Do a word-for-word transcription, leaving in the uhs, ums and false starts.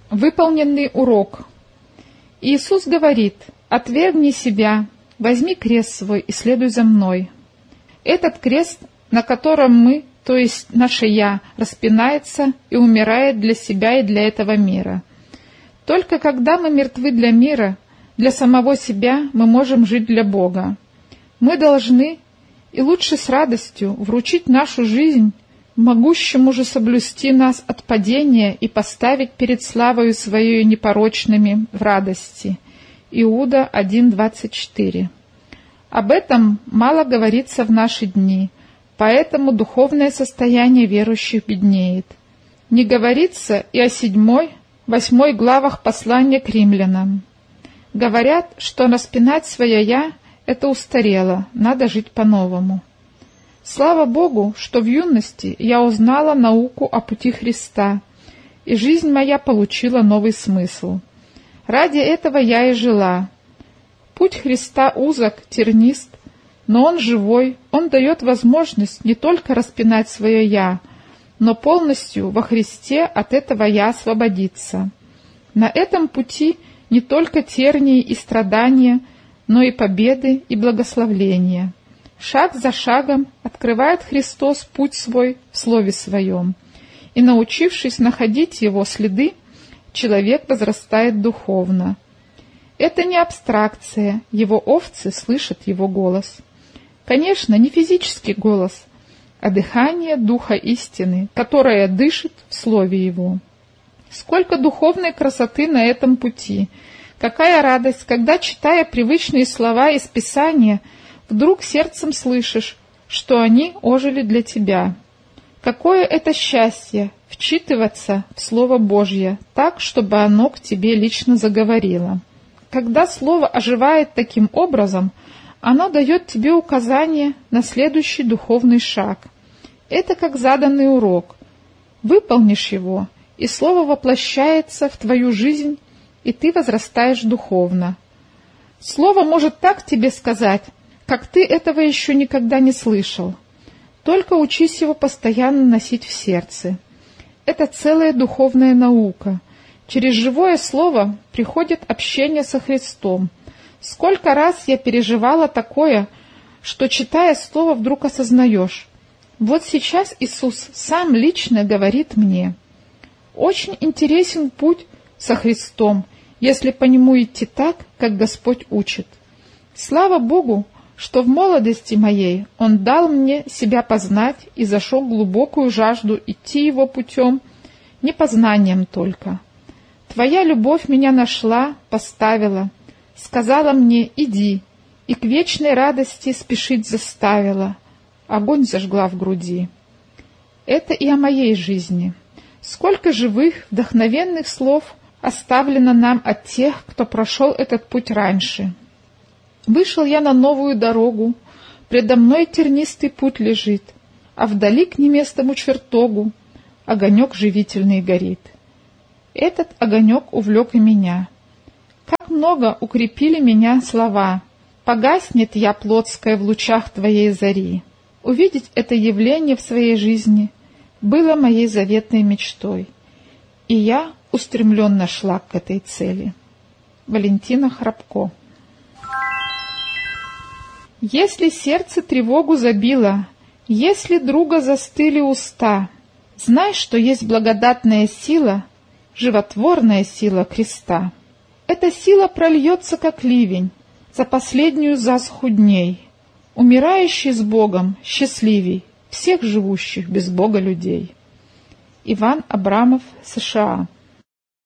Выполненный урок. Иисус говорит: «Отвергни себя, возьми крест свой и следуй за мной». Этот крест, на котором мы, то есть наше «я», распинается и умирает для себя и для этого мира. Только когда мы мертвы для мира, для самого себя, мы можем жить для Бога. Мы должны, и лучше с радостью, вручить нашу жизнь могущему же соблюсти нас от падения и поставить перед славою Своею непорочными в радости. Иуда один двадцать четыре. Об этом мало говорится в наши дни, поэтому духовное состояние верующих беднеет. Не говорится и о седьмой, восьмой главах послания к римлянам. Говорят, что распинать свое «я» — это устарело, надо жить по-новому. Слава Богу, что в юности я узнала науку о пути Христа, и жизнь моя получила новый смысл. Ради этого я и жила. Путь Христа узок, тернист, но Он живой, Он дает возможность не только распинать свое «я», но полностью во Христе от этого «я» освободиться. На этом пути не только тернии и страдания, но и победы и благословления. Шаг за шагом открывает Христос путь свой в Слове Своем, и, научившись находить Его следы, человек возрастает духовно. Это не абстракция, Его овцы слышат Его голос. Конечно, не физический голос, а дыхание Духа истины, которое дышит в Слове Его. Сколько духовной красоты на этом пути! Какая радость, когда, читая привычные слова из Писания, вдруг сердцем слышишь, что они ожили для тебя. Какое это счастье — вчитываться в Слово Божье так, чтобы оно к тебе лично заговорило. Когда Слово оживает таким образом, оно дает тебе указание на следующий духовный шаг. Это как заданный урок. Выполнишь его, и Слово воплощается в твою жизнь, и ты возрастаешь духовно. Слово может так тебе сказать, как ты этого еще никогда не слышал. Только учись его постоянно носить в сердце. Это целая духовная наука. Через живое слово приходит общение со Христом. Сколько раз я переживала такое, что, читая слово, вдруг осознаешь: вот сейчас Иисус сам лично говорит мне. Очень интересен путь со Христом, если по нему идти так, как Господь учит. Слава Богу, что в молодости моей Он дал мне себя познать и зашел глубокую жажду идти Его путем, не познанием только. Твоя любовь меня нашла, поставила, сказала мне: иди, и к вечной радости спешить заставила, огонь зажгла в груди. Это и о моей жизни. Сколько живых, вдохновенных слов оставлено нам от тех, кто прошел этот путь раньше. Вышел я на новую дорогу, предо мной тернистый путь лежит, а вдали к неместному чертогу огонек живительный горит. Этот огонек увлек и меня. Как много укрепили меня слова: «Погаснет я плотская в лучах твоей зари». Увидеть это явление в своей жизни было моей заветной мечтой, и я устремленно шла к этой цели. Валентина Храбко. Если сердце тревогу забило, если друга застыли уста, знай, что есть благодатная сила, животворная сила креста. Эта сила прольется, как ливень, за последнюю засуху дней, умирающий с Богом счастливей всех живущих без Бога людей. Иван Абрамов, США.